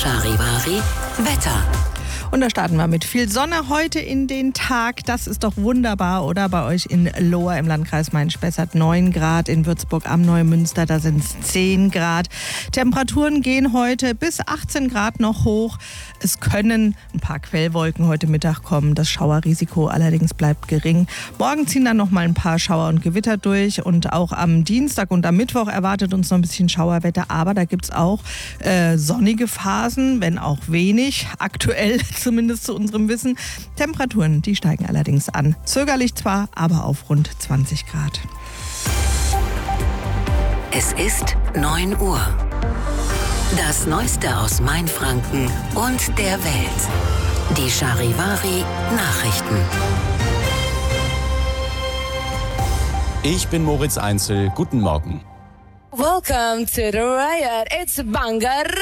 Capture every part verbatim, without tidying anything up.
Charivari Wetter. Und da starten wir mit viel Sonne heute in den Tag. Das ist doch wunderbar, oder? Bei euch in Lohr im Landkreis Main-Spessart neun Grad, in Würzburg am Neumünster, da sind es zehn Grad. Temperaturen gehen heute bis achtzehn Grad noch hoch. Es können ein paar Quellwolken heute Mittag kommen. Das Schauerrisiko allerdings bleibt gering. Morgen ziehen dann noch mal ein paar Schauer und Gewitter durch. Und auch am Dienstag und am Mittwoch erwartet uns noch ein bisschen Schauerwetter. Aber da gibt es auch äh, sonnige Phasen, wenn auch wenig. Aktuell zumindest zu unserem Wissen. Temperaturen, die steigen allerdings an. Zögerlich zwar, aber auf rund zwanzig Grad. Es ist neun Uhr. Das Neueste aus Mainfranken und der Welt. Die Charivari Nachrichten. Ich bin Moritz Einzel. Guten Morgen. Welcome to the riot. It's Bangaranga.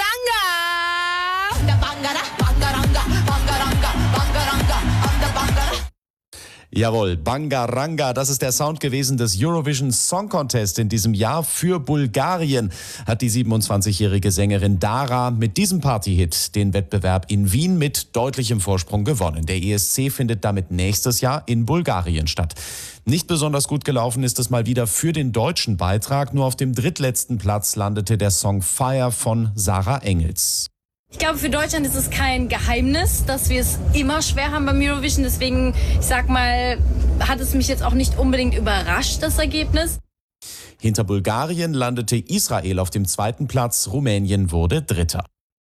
The Bangara, Bangaranga, Bangaranga, Bangaranga, on the Bangara. Jawohl, Bangaranga, das ist der Sound gewesen des Eurovision Song Contest in diesem Jahr. Für Bulgarien hat die siebenundzwanzigjährige Sängerin Dara mit diesem Partyhit den Wettbewerb in Wien mit deutlichem Vorsprung gewonnen. Der E S C findet damit nächstes Jahr in Bulgarien statt. Nicht besonders gut gelaufen ist es mal wieder für den deutschen Beitrag. Nur auf dem drittletzten Platz landete der Song Fire von Sarah Engels. Ich glaube, für Deutschland ist es kein Geheimnis, dass wir es immer schwer haben beim Eurovision. Deswegen, ich sag mal, hat es mich jetzt auch nicht unbedingt überrascht, das Ergebnis. Hinter Bulgarien landete Israel auf dem zweiten Platz, Rumänien wurde Dritter.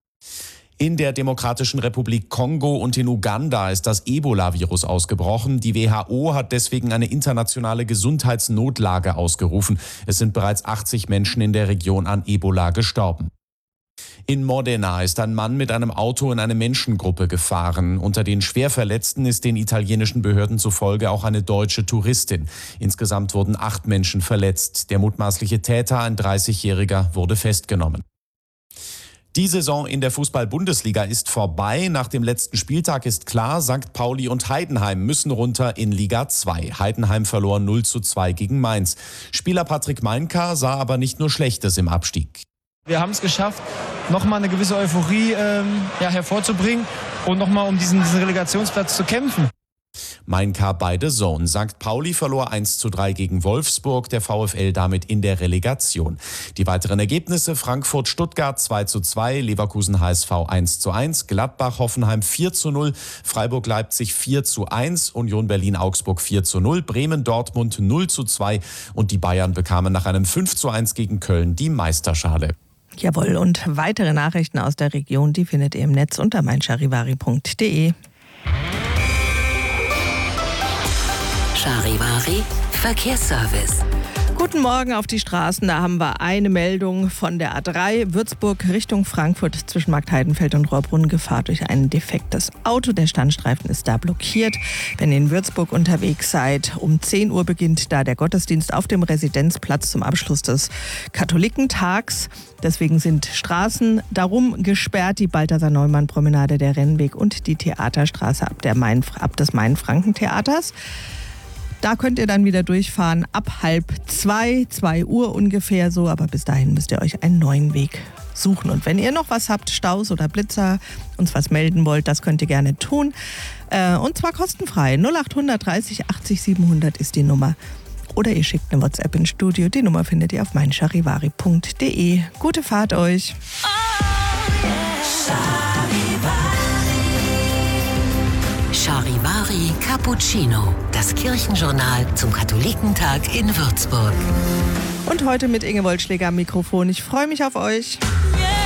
In der Demokratischen Republik Kongo und in Uganda ist das Ebola-Virus ausgebrochen. Die W H O hat deswegen eine internationale Gesundheitsnotlage ausgerufen. Es sind bereits achtzig Menschen in der Region an Ebola gestorben. In Modena ist ein Mann mit einem Auto in eine Menschengruppe gefahren. Unter den Schwerverletzten ist den italienischen Behörden zufolge auch eine deutsche Touristin. Insgesamt wurden acht Menschen verletzt. Der mutmaßliche Täter, ein dreißigjähriger, wurde festgenommen. Die Saison in der Fußball-Bundesliga ist vorbei. Nach dem letzten Spieltag ist klar, Sankt Pauli und Heidenheim müssen runter in Liga zwei. Heidenheim verlor null zu zwei gegen Mainz. Spieler Patrick Meinka sah aber nicht nur Schlechtes im Abstieg. Wir haben es geschafft, nochmal eine gewisse Euphorie ähm, ja, hervorzubringen und nochmal um diesen, diesen Relegationsplatz zu kämpfen. Meinka bei The Zone. Sankt Pauli verlor eins zu drei gegen Wolfsburg, der VfL damit in der Relegation. Die weiteren Ergebnisse: Frankfurt-Stuttgart zwei zu zwei, Leverkusen-H S V eins zu eins, Gladbach-Hoffenheim vier zu null, Freiburg-Leipzig vier zu eins, Union Berlin-Augsburg vier zu null, Bremen-Dortmund null zu zwei und die Bayern bekamen nach einem fünf zu eins gegen Köln die Meisterschale. Jawohl, und weitere Nachrichten aus der Region, die findet ihr im Netz unter mein charivari punkt de. Charivari Verkehrsservice. Guten Morgen auf die Straßen. Da haben wir eine Meldung von der A drei Würzburg Richtung Frankfurt zwischen Marktheidenfeld und Rohrbrunn. Gefahr durch ein defektes Auto. Der Standstreifen ist da blockiert. Wenn ihr in Würzburg unterwegs seid, um zehn Uhr beginnt da der Gottesdienst auf dem Residenzplatz zum Abschluss des Katholikentags. Deswegen sind Straßen darum gesperrt. Die Balthasar-Neumann-Promenade, der Rennweg und die Theaterstraße ab, der Main, ab des Main-Franken-Theaters. Da könnt ihr dann wieder durchfahren ab halb zwei, zwei Uhr ungefähr so. Aber bis dahin müsst ihr euch einen neuen Weg suchen. Und wenn ihr noch was habt, Staus oder Blitzer, uns was melden wollt, das könnt ihr gerne tun. Und zwar kostenfrei. null acht dreißig achtzig siebenhundert ist die Nummer. Oder ihr schickt eine WhatsApp ins Studio. Die Nummer findet ihr auf mein charivari punkt de. Gute Fahrt euch. Charivari Cappuccino, das Kirchenjournal zum Katholikentag in Würzburg. Und heute mit Inge Wollschläger am Mikrofon. Ich freue mich auf euch.